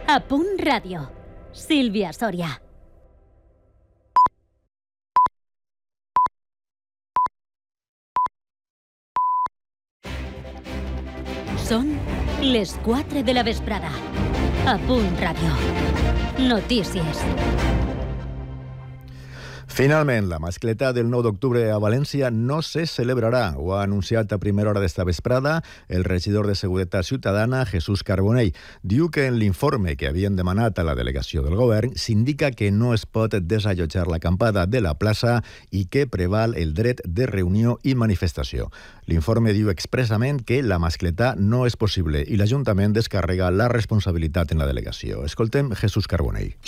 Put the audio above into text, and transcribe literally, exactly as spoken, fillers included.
A Punt Ràdio. Sílvia Soria. Són les quatre de la vesprada. A Punt Ràdio. Notícies. Finalment, la mascleta del nou d'octubre a València no se celebrarà. Ho ha anunciat a primera hora d'esta vesprada el regidor de Seguretat Ciutadana, Jesús Carbonell. Diu que en l'informe que havien demanat a la delegació del govern s'indica que no es pot desallotjar l'acampada de la plaça i que preval el dret de reunió i manifestació. L'informe diu expressament que la mascleta no és possible i l'Ajuntament descarrega la responsabilitat en la delegació. Escoltem Jesús Carbonell.